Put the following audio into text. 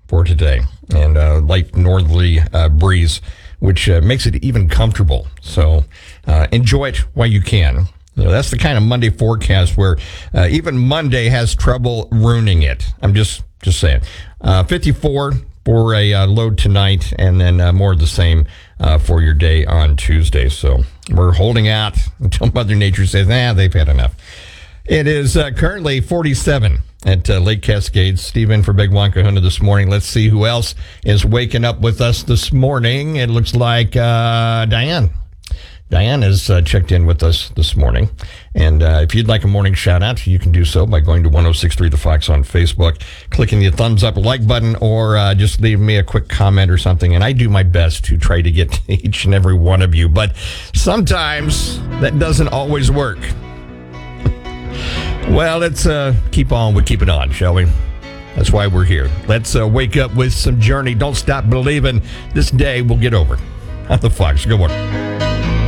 for today, and light northerly breeze, which makes it even comfortable. So enjoy it while you can. That's the kind of Monday forecast where even Monday has trouble ruining it. I'm just saying. 54 for a load tonight, and then more of the same for your day on Tuesday. So we're holding out until Mother Nature says, they've had enough. It is currently 47 at Lake Cascades. Steve for Big Juan Kahuna this morning. Let's see who else is waking up with us this morning. It looks like Diane. Diane has checked in with us this morning. And if you'd like a morning shout out, you can do so by going to 1063 The Fox on Facebook, clicking the thumbs up like button, or just leave me a quick comment or something. And I do my best to try to get to each and every one of you. But sometimes that doesn't always work. Well, let's keep on with Keep It On, shall we? That's why we're here. Let's wake up with some Journey. Don't stop believing. This day will get over. On The Fox. Good morning.